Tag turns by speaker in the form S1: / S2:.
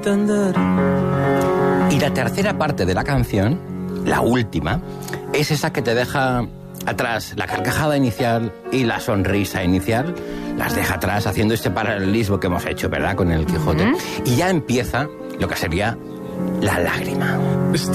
S1: entender.
S2: Y la tercera parte de la canción, la última, es esa que te deja atrás la carcajada inicial y la sonrisa inicial, las deja atrás haciendo este paralelismo que hemos hecho, ¿verdad?, con el Quijote. Y ya empieza lo que sería la lágrima.